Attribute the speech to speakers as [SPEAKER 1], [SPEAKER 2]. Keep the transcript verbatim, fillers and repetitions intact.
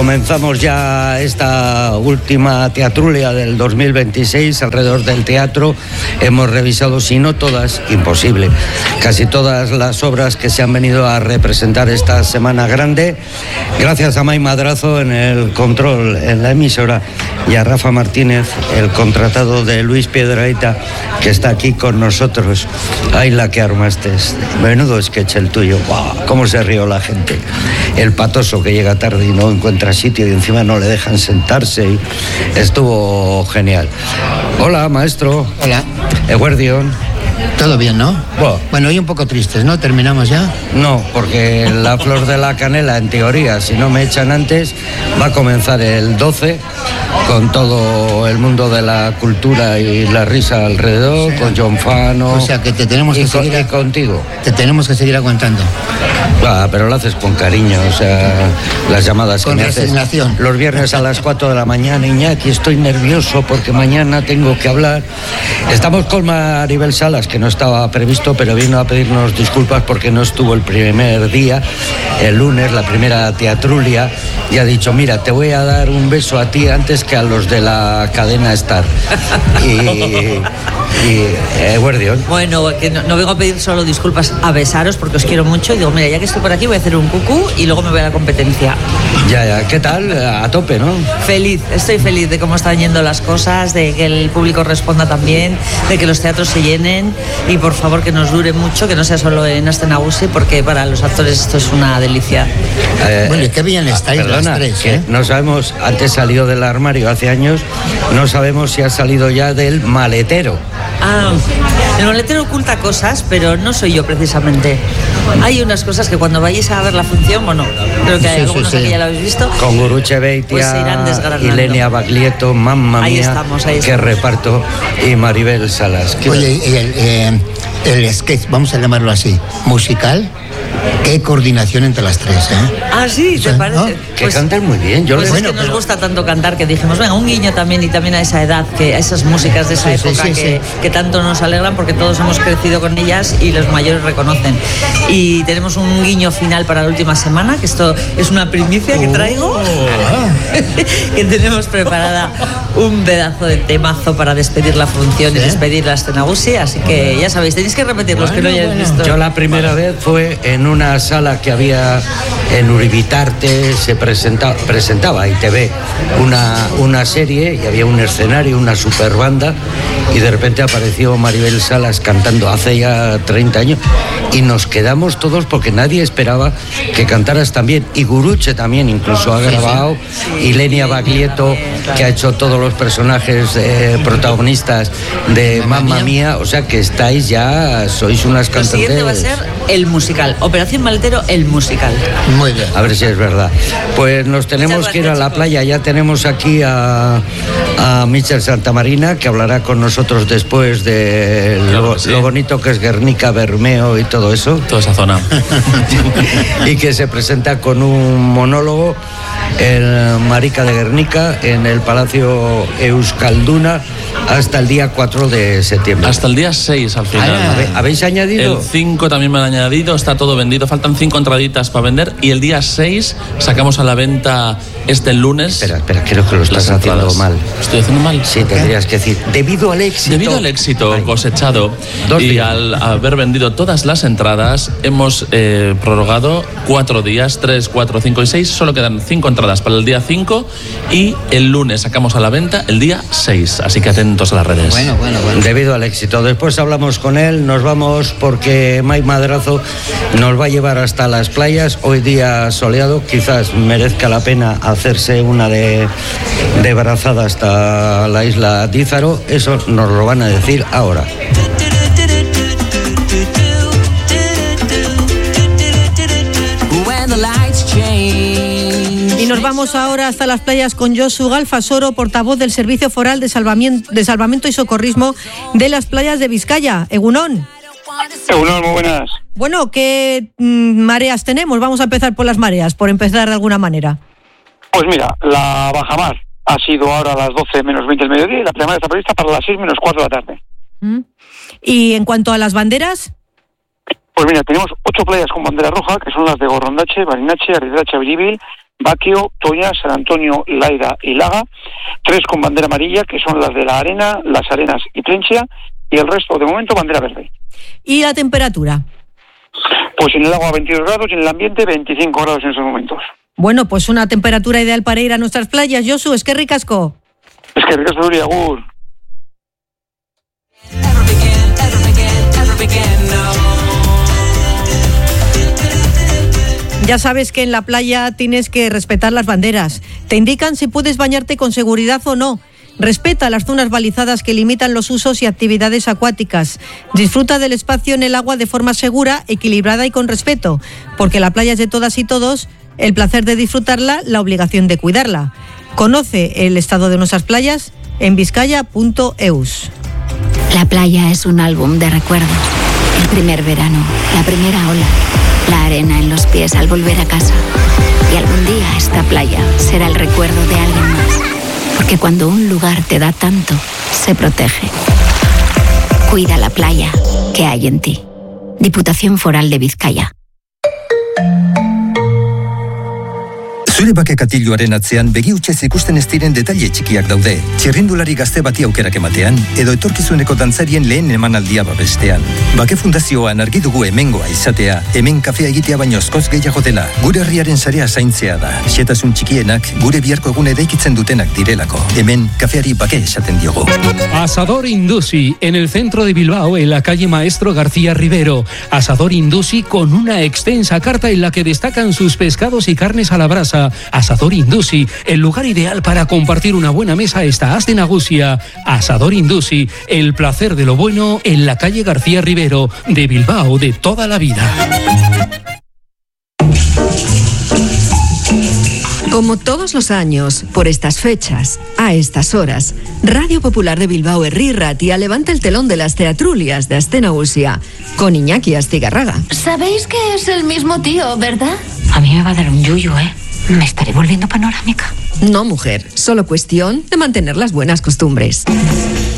[SPEAKER 1] Comenzamos ya esta última teatrulia del dos mil veintiséis alrededor del teatro. Hemos revisado, si no todas, imposible, casi todas las obras que se han venido a representar esta semana grande. Gracias a May Madrazo en el control en la emisora y a Rafa Martínez, el contratado de Luis Piedrahita, que está aquí con nosotros. Ay, la que armaste. Menudo sketch el tuyo. ¡Wow! Cómo se rió la gente. El patoso que llega tarde y no encuentra sitio y encima no le dejan sentarse, y estuvo genial. Hola, maestro.
[SPEAKER 2] Hola.
[SPEAKER 1] Eguerdión.
[SPEAKER 2] Todo bien, ¿no?
[SPEAKER 1] Bueno,
[SPEAKER 2] bueno, hoy un poco tristes, ¿no? ¿Terminamos ya?
[SPEAKER 1] No, porque la Flor de la Canela, en teoría, si no me echan antes, va a comenzar el doce, con todo el mundo de la cultura y la risa alrededor, sí, con John Fano.
[SPEAKER 2] O sea, que te tenemos que seguir...
[SPEAKER 1] Y contigo.
[SPEAKER 2] Te tenemos que seguir aguantando.
[SPEAKER 1] Ah, pero lo haces con cariño, o sea, las llamadas
[SPEAKER 2] con
[SPEAKER 1] que me haces los viernes a las cuatro de la mañana. Iñaki, estoy nervioso porque mañana tengo que hablar. Estamos con Maribel Salas, que no estaba previsto, pero vino a pedirnos disculpas porque no estuvo el primer día, el lunes, la primera teatrulia, y ha dicho, mira, te voy a dar un beso a ti antes que a los de la cadena Star. Y, y eh, Guardión.
[SPEAKER 3] Bueno, que no, no vengo a pedir solo disculpas, a besaros porque os quiero mucho, y digo, mira, ya que estoy por aquí voy a hacer un cucú y luego me voy a la competencia.
[SPEAKER 1] Ya, ya, ¿qué tal? A tope, ¿no?
[SPEAKER 3] Feliz, estoy feliz de cómo están yendo las cosas, de que el público responda también, de que los teatros se llenen, y por favor que nos dure mucho, que no sea solo en Astenagusi, porque para los actores esto es una delicia.
[SPEAKER 2] Eh, bueno, y qué bien estáis perdona, las tres, ¿eh?
[SPEAKER 1] No sabemos, antes salió del armario hace años, no sabemos si ha salido ya del maletero.
[SPEAKER 3] Ah, el maletero oculta cosas, pero no soy yo precisamente. Hay unas cosas que cuando vayáis a ver la función, bueno, creo que hay sí, algunos sí, sí. aquí ya lo habéis visto.
[SPEAKER 1] Con Guruche Beitia,
[SPEAKER 3] pues se irán desgranando.
[SPEAKER 1] Ilenia Baglietto, mamma
[SPEAKER 3] ahí
[SPEAKER 1] mía,
[SPEAKER 3] estamos, ahí
[SPEAKER 1] qué
[SPEAKER 3] estamos.
[SPEAKER 1] reparto, y Maribel Salas.
[SPEAKER 2] Oye, el, eh, el sketch, vamos a llamarlo así, musical. Qué coordinación entre las tres, ¿eh?
[SPEAKER 3] Ah, sí, ¿te parece? ¿No?
[SPEAKER 1] Que
[SPEAKER 3] pues,
[SPEAKER 1] cantan muy bien. Yo
[SPEAKER 3] pues
[SPEAKER 1] les...
[SPEAKER 3] es que nos pero... gusta tanto cantar que dijimos, venga, un guiño también, y también a esa edad, que a esas músicas de esa sí, época sí, sí, que, sí. que tanto nos alegran, porque todos hemos crecido con ellas y los mayores reconocen. Y tenemos un guiño final para la última semana, que esto es una primicia que traigo, oh. que tenemos preparada un pedazo de temazo para despedir la función, ¿sí? y despedir la Astenagusi, así que ya sabéis, tenéis que repetir los bueno, que no hayáis bueno. visto.
[SPEAKER 1] Yo la primera vez fue en una sala que había en Uribitarte, se presentaba, presentaba I T V una, una serie, y había un escenario, una super banda, y de repente apareció Maribel Salas cantando hace ya treinta años, y nos quedamos todos porque nadie esperaba que cantaras también, y Guruche también incluso ha grabado, sí, y Lenia Baglietto, que ha hecho todos los personajes eh, protagonistas de Mamma Mía, o sea que estáis ya, sois unas cantantes.
[SPEAKER 3] Lo siguiente va a ser el musical, Operación Maletero, el musical.
[SPEAKER 2] Muy bien.
[SPEAKER 1] A ver si es verdad. Pues nos tenemos que ir a la playa, ya tenemos aquí a, a Michel Santamarina, que hablará con nosotros después de
[SPEAKER 4] claro
[SPEAKER 1] lo,
[SPEAKER 4] que sí.
[SPEAKER 1] lo bonito que es Guernica, Bermeo y todo eso.
[SPEAKER 4] Toda esa zona.
[SPEAKER 1] Y que se presenta con un monólogo, el Marica de Guernica, en el Palacio Euskalduna, hasta el día cuatro de septiembre.
[SPEAKER 4] Hasta el día seis al final.
[SPEAKER 1] Ah, ¿habéis añadido?
[SPEAKER 4] El cinco también me han añadido, está todo vendido, faltan cinco entraditas para vender, y el día seis sacamos a la venta este lunes.
[SPEAKER 1] Espera, espera, creo que lo estás haciendo mal.
[SPEAKER 4] ¿Estoy haciendo mal?
[SPEAKER 1] Sí, tendrías que decir, debido al éxito.
[SPEAKER 4] Debido al éxito Ay. cosechado
[SPEAKER 1] Dos
[SPEAKER 4] y
[SPEAKER 1] días.
[SPEAKER 4] al haber vendido todas las entradas, hemos eh, prorrogado cuatro días, tres, cuatro, cinco y seis, solo quedan cinco entradas para el día cinco, y el lunes sacamos a la venta el día seis, así que atentos a las redes.
[SPEAKER 2] Bueno, bueno, bueno.
[SPEAKER 1] Debido al éxito. Después hablamos con él, nos vamos porque May Madrazo nos va a llevar hasta las playas. Hoy día soleado, quizás merezca la pena hacerse una de, de brazada hasta la isla Dízaro. Eso nos lo van a decir ahora.
[SPEAKER 5] Y nos vamos ahora hasta las playas con Josu Galfasoro, portavoz del Servicio Foral de Salvamento, de Salvamento y Socorrismo de las playas de Vizcaya. Egunon.
[SPEAKER 6] Egunon, muy buenas.
[SPEAKER 5] Bueno, ¿qué mmm, mareas tenemos? Vamos a empezar por las mareas, por empezar de alguna manera.
[SPEAKER 6] Pues mira, la bajamar ha sido ahora a las doce menos veinte del mediodía, y la pleamar está prevista para las seis menos cuatro de la tarde.
[SPEAKER 5] ¿Mm? ¿Y en cuanto a las banderas?
[SPEAKER 6] Pues mira, tenemos ocho playas con bandera roja, que son las de Gorrondache, Barinache, Arridrache, Abiribil, Baquio, Toña, San Antonio, Laida y Laga, tres con bandera amarilla, que son las de La Arena, Las Arenas y Plencia, y el resto, de momento, bandera verde.
[SPEAKER 5] ¿Y la temperatura?
[SPEAKER 6] Pues en el agua veintidós grados y en el ambiente veinticinco grados en esos momentos.
[SPEAKER 5] Bueno, pues una temperatura ideal para ir a nuestras playas. Josu, es que ricasco.
[SPEAKER 6] Es que ricasco, Duri, agur.
[SPEAKER 5] Ya sabes que en la playa tienes que respetar las banderas. Te indican si puedes bañarte con seguridad o no. Respeta las zonas balizadas que limitan los usos y actividades acuáticas. Disfruta del espacio en el agua de forma segura, equilibrada y con respeto, porque la playa es de todas y todos, el placer de disfrutarla, la obligación de cuidarla. Conoce el estado de nuestras playas en vizcaya punto eus.
[SPEAKER 7] La playa es un álbum de recuerdos. El primer verano, la primera ola, la arena en los pies al volver a casa. Y algún día esta playa será el recuerdo de alguien más. Porque cuando un lugar te da tanto, se protege. Cuida la playa que hay en ti. Diputación Foral de Vizcaya.
[SPEAKER 8] Zure bake katilloaren atzean begi hutsez ikusten ez diren detaile txikiak daude. Txirrindulari gazte bati aukerak ematean, edo etorkizuneko dantzarien lehen emanaldia babestean. Bake Fundazioan argi dugu hemengoa izatea, hemen kafea egitea baino askoz gehiago dela. Gure herriaren sarea zaintzea da. Xetasun txikienak gure biharko egun eraikitzen dutenak direlako. Hemen kafeari bake esaten diogu.
[SPEAKER 9] Asador Indusi, en el centro de Bilbao, en la calle Maestro García Rivero. Asador Indusi con una extensa carta en la que destacan sus pescados y carnes a la brasa. Asador Indusi, el lugar ideal para compartir una buena mesa está As de Nagusia. Asador Indusi, el placer de lo bueno en la calle García Rivero, de Bilbao de toda la vida.
[SPEAKER 10] Como todos los años, por estas fechas, a estas horas, Radio Popular de Bilbao Herri Ratia levanta el telón de las teatrulias de As de Nagusia con Iñaki Astigarraga.
[SPEAKER 11] Sabéis que es el mismo tío, ¿verdad?
[SPEAKER 7] A mí me va a dar un yuyu, ¿eh? Me estaré volviendo panorámica.
[SPEAKER 10] No, mujer, solo cuestión de mantener las buenas costumbres.